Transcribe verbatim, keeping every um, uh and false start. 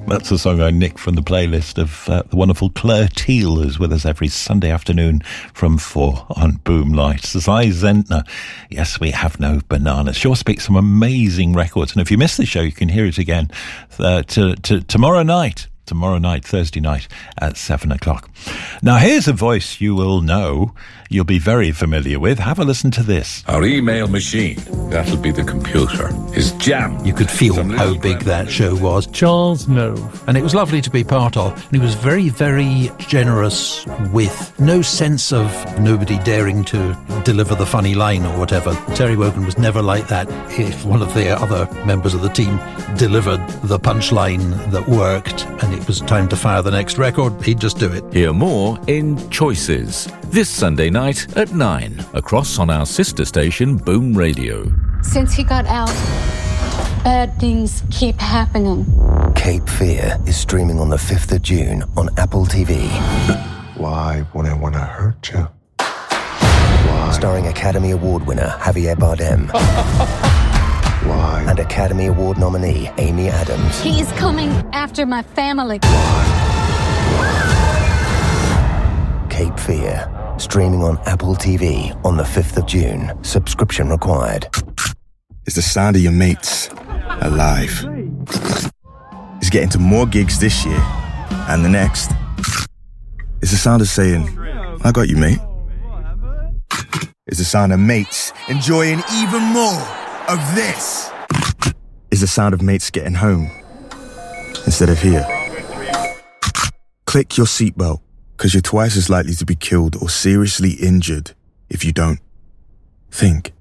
That's a song I nicked from the playlist of uh, the wonderful Claire Teal, who's with us every Sunday afternoon from four on Boom Lights. Zy Zentner, Yes, We Have No Bananas. Sure speaks some amazing records. And if you missed the show, you can hear it again uh, to, to, tomorrow night. Tomorrow night, Thursday night at seven o'clock. Now, here's a voice you will know, you'll be very familiar with. Have a listen to this. Our email machine, that'll be the computer, is jammed. You could feel how big that show was. Charles Nove. And it was lovely to be part of. And he was very, very generous with no sense of nobody daring to deliver the funny line or whatever. Terry Wogan was never like that. If one of the other members of the team delivered the punchline that worked and it was time to fire the next record, he'd just do it. Hear more in Choices, this Sunday night at nine, across on our sister station, Boom Radio. Since he got out, bad things keep happening. Cape Fear is streaming on the fifth of June on Apple T V. Why would I want to hurt you? Why? Starring Academy Award winner Javier Bardem. Why? And Academy Award nominee Amy Adams. He's coming after my family. Cape Fear, streaming on Apple T V on the fifth of June. Subscription required. It's the sound of your mates alive. It's getting to more gigs this year and the next. It's the sound of saying, I got you, mate. It's the sound of mates enjoying even more of this. It's the sound of mates getting home instead of here. Click your seatbelt, because you're twice as likely to be killed or seriously injured if you don't. Think.